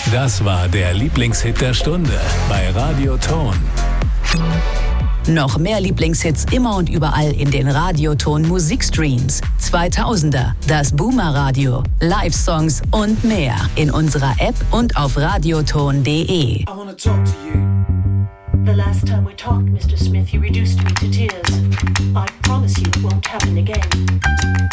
Das war der Lieblingshit der Stunde bei Radio Ton. Noch mehr Lieblingshits immer und überall in den Radioton Musikstreams. 2000er, das Boomer Radio, Live-Songs und mehr in unserer App und auf radioton.de. I wanna talk to you. The last time we talked, Mr. Smith, you reduced me to tears.